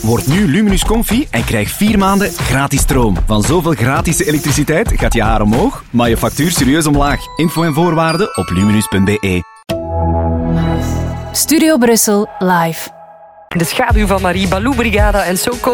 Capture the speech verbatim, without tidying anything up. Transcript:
Word nu Luminus Comfy en krijg vier maanden gratis stroom. Van zoveel gratis elektriciteit gaat je haar omhoog, maar je factuur serieus omlaag. Info en voorwaarden op luminus punt b e. Studio Brussel live. De schaduw van Marie, Baloo Brigada en Soko.